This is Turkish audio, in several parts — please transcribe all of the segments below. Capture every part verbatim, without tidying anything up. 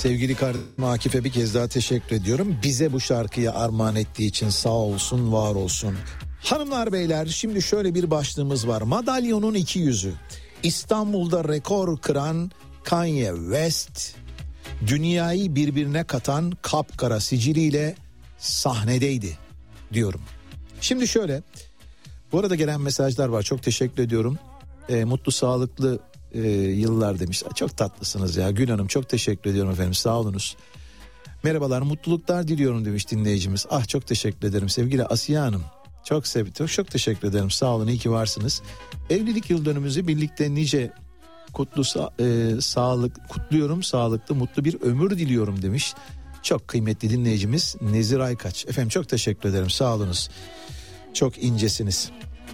Sevgili kardeşim Akif'e bir kez daha teşekkür ediyorum. Bize bu şarkıyı armağan ettiği için sağ olsun, var olsun. Hanımlar beyler, şimdi şöyle bir başlığımız var. Madalyonun iki yüzü. İstanbul'da rekor kıran Kanye West, dünyayı birbirine katan kapkara siciliyle sahnedeydi diyorum. Şimdi şöyle, bu arada gelen mesajlar var, çok teşekkür ediyorum. E, mutlu sağlıklı e, yıllar demiş. Çok tatlısınız ya Gül Hanım, çok teşekkür ediyorum efendim, sağ olunuz. Merhabalar, mutluluklar diliyorum demiş dinleyicimiz. Ah, çok teşekkür ederim sevgili Asiye Hanım. Çok sevdim, çok teşekkür ederim, sağ olun, iyi ki varsınız. Evlilik yıl dönümümüzü birlikte nice kutlu e, sağlık kutluyorum, sağlıklı mutlu bir ömür diliyorum demiş. Çok kıymetli dinleyicimiz Nezir Aykaç. Efendim çok teşekkür ederim, sağ olunuz. Çok incesiniz.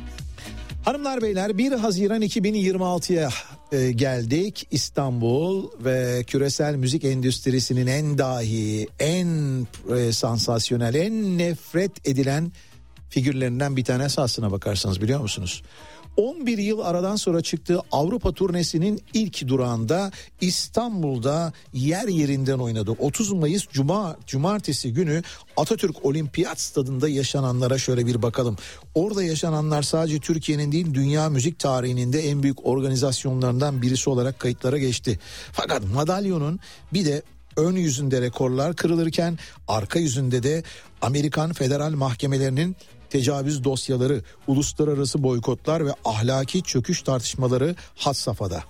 Hanımlar beyler, bir Haziran iki bin yirmi altıya e, geldik. İstanbul ve küresel müzik endüstrisinin en dahi, en e, sansasyonel, en nefret edilen figürlerinden bir tanesi aslına bakarsanız, biliyor musunuz? on bir yıl aradan sonra çıktığı Avrupa turnesinin ilk durağında İstanbul'da yer yerinden oynadı. otuz Mayıs Cuma Cumartesi günü Atatürk Olimpiyat Stadında yaşananlara şöyle bir bakalım. Orada yaşananlar sadece Türkiye'nin değil, dünya müzik tarihinin de en büyük organizasyonlarından birisi olarak kayıtlara geçti. Fakat madalyonun bir de ön yüzünde rekorlar kırılırken arka yüzünde de Amerikan federal mahkemelerinin tecavüz dosyaları, uluslararası boykotlar ve ahlaki çöküş tartışmaları had safhada.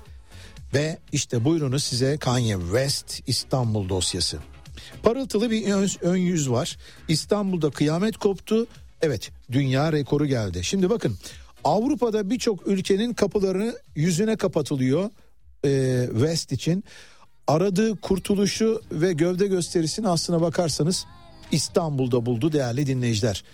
Ve işte buyurunuz size Kanye West İstanbul dosyası. Parıltılı bir ön, ön yüz var. İstanbul'da kıyamet koptu. Evet, dünya rekoru geldi. Şimdi bakın, Avrupa'da birçok ülkenin kapılarını yüzüne kapatılıyor e, West için. Aradığı kurtuluşu ve gövde gösterisini aslına bakarsanız İstanbul'da buldu değerli dinleyiciler.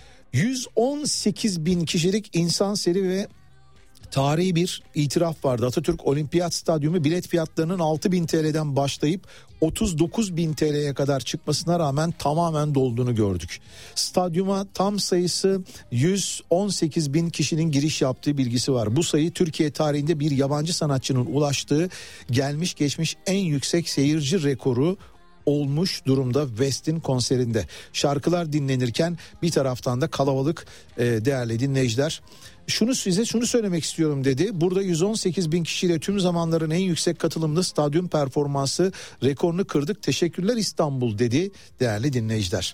yüz on sekiz bin kişilik insan seri ve tarihi bir itiraf vardı. Atatürk Olimpiyat Stadyumu bilet fiyatlarının altı bin T L'den başlayıp otuz dokuz bin T L'ye kadar çıkmasına rağmen tamamen dolduğunu gördük. Stadyuma tam sayısı yüz on sekiz bin kişinin giriş yaptığı bilgisi var. Bu sayı Türkiye tarihinde bir yabancı sanatçının ulaştığı gelmiş geçmiş en yüksek seyirci rekoru olmuş durumda West'in konserinde. Şarkılar dinlenirken bir taraftan da kalabalık e, değerli dinleyiciler. Şunu size şunu söylemek istiyorum dedi. Burada yüz on sekiz bin kişiyle tüm zamanların en yüksek katılımlı stadyum performansı rekorunu kırdık. Teşekkürler İstanbul dedi değerli dinleyiciler.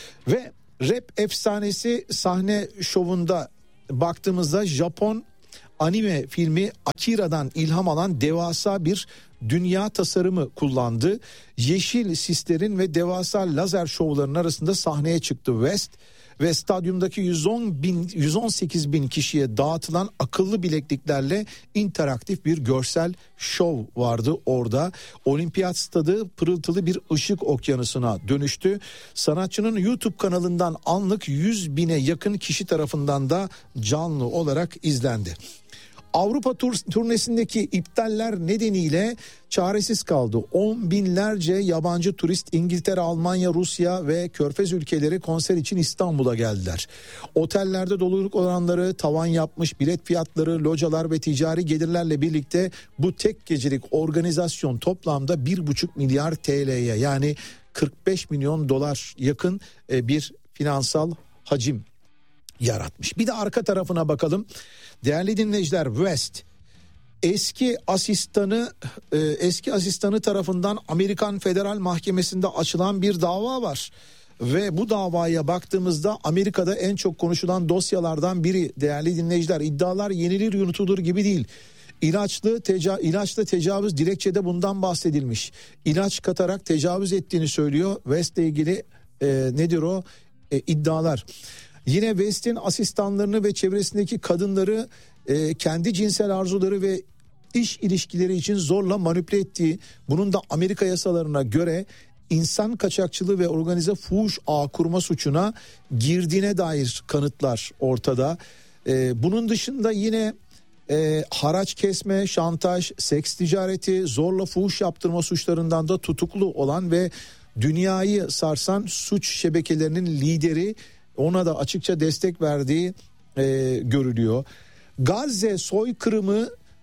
Ve rap efsanesi sahne şovunda baktığımızda Japon anime filmi Akira'dan ilham alan devasa bir dünya tasarımı kullandı. Yeşil sislerin ve devasa lazer şovlarının arasında sahneye çıktı West ve stadyumdaki yüz on bin, yüz on sekiz bin kişiye dağıtılan akıllı bilekliklerle interaktif bir görsel şov vardı orada. Olimpiyat stadı pırıltılı bir ışık okyanusuna dönüştü. Sanatçının YouTube kanalından anlık yüz bine yakın kişi tarafından da canlı olarak izlendi. Avrupa tur, turnesindeki iptaller nedeniyle çaresiz kaldı. On binlerce yabancı turist İngiltere, Almanya, Rusya ve Körfez ülkeleri konser için İstanbul'a geldiler. Otellerde doluluk oranları tavan yapmış, bilet fiyatları, localar ve ticari gelirlerle birlikte bu tek gecelik organizasyon toplamda bir buçuk milyar T L'ye yani kırk beş milyon dolar yakın bir finansal hacim yaratmış. Bir de arka tarafına bakalım. Değerli dinleyiciler, West eski asistanı e, eski asistanı tarafından Amerikan Federal Mahkemesi'nde açılan bir dava var. Ve bu davaya baktığımızda Amerika'da en çok konuşulan dosyalardan biri değerli dinleyiciler. İddialar yenilir yunutulur gibi değil. İlaçlı, teca- ilaçlı tecavüz dilekçede bundan bahsedilmiş. İlaç katarak tecavüz ettiğini söylüyor. West'le ilgili e, nedir o e, iddialar. Yine West'in asistanlarını ve çevresindeki kadınları e, kendi cinsel arzuları ve iş ilişkileri için zorla manipüle ettiği, bunun da Amerika yasalarına göre insan kaçakçılığı ve organize fuhuş ağı kurma suçuna girdiğine dair kanıtlar ortada. E, bunun dışında yine e, haraç kesme, şantaj, seks ticareti, zorla fuhuş yaptırma suçlarından da tutuklu olan ve dünyayı sarsan suç şebekelerinin lideri, ona da açıkça destek verdiği e, görülüyor. Gazze soykırımı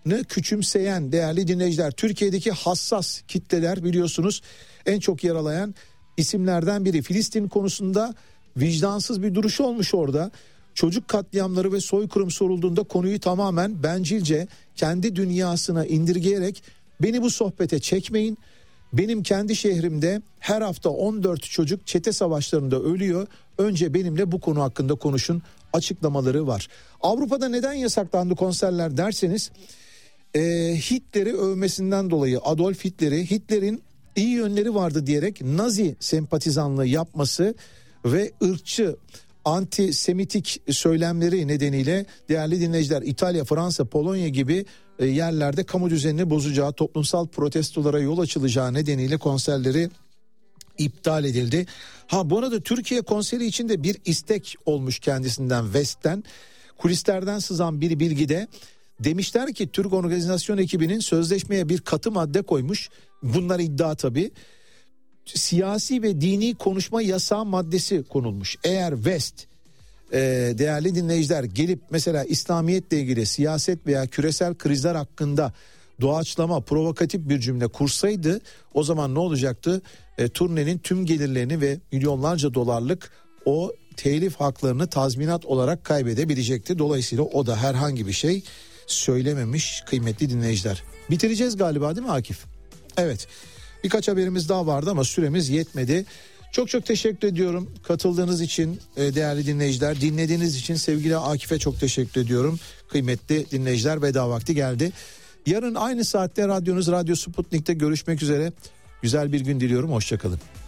küçümseyen değerli dinleyiciler, Türkiye'deki hassas kitleler biliyorsunuz en çok yaralayan isimlerden biri. Filistin konusunda vicdansız bir duruş olmuş orada. Çocuk katliamları ve soykırım sorulduğunda konuyu tamamen bencilce kendi dünyasına indirgeyerek beni bu sohbete çekmeyin. Benim kendi şehrimde her hafta on dört çocuk çete savaşlarında ölüyor. Önce benimle bu konu hakkında konuşun açıklamaları var. Avrupa'da neden yasaklandı konserler derseniz e, Hitler'i övmesinden dolayı, Adolf Hitler'i, Hitler'in iyi yönleri vardı diyerek Nazi sempatizanlığı yapması ve ırkçı antisemitik söylemleri nedeniyle değerli dinleyiciler İtalya, Fransa, Polonya gibi yerlerde kamu düzenini bozacağı, toplumsal protestolara yol açılacağı nedeniyle konserleri iptal edildi. Ha bu arada Türkiye konseri için de bir istek olmuş kendisinden, West'ten. Kulislerden sızan bir bilgide demişler ki Türk organizasyon ekibinin sözleşmeye bir katı madde koymuş. Bunlar iddia tabii. Siyasi ve dini konuşma yasağı maddesi konulmuş. Eğer West e, değerli dinleyiciler gelip mesela İslamiyetle ilgili, siyaset veya küresel krizler hakkında doğaçlama, provokatif bir cümle kursaydı o zaman ne olacaktı? E, turnenin tüm gelirlerini ve milyonlarca dolarlık o telif haklarını tazminat olarak kaybedebilecekti. Dolayısıyla o da herhangi bir şey söylememiş kıymetli dinleyiciler. Bitireceğiz galiba değil mi Akif? Evet. Birkaç haberimiz daha vardı ama süremiz yetmedi. Çok çok teşekkür ediyorum katıldığınız için değerli dinleyiciler. Dinlediğiniz için sevgili Akif'e çok teşekkür ediyorum. Kıymetli dinleyiciler, veda vakti geldi. Yarın aynı saatte radyonuz Radyo Sputnik'te görüşmek üzere. Güzel bir gün diliyorum. Hoşça kalın.